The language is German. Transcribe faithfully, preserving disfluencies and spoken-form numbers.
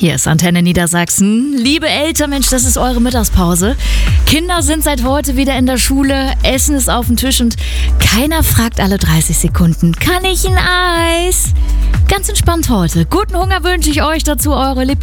Hier ist Antenne Niedersachsen. Liebe Eltern, Mensch, das ist eure Mittagspause. Kinder sind seit heute wieder in der Schule, Essen ist auf dem Tisch und keiner fragt alle dreißig Sekunden, kann ich ein Eis? Ganz entspannt heute. Guten Hunger wünsche ich euch dazu, eure Lieblings-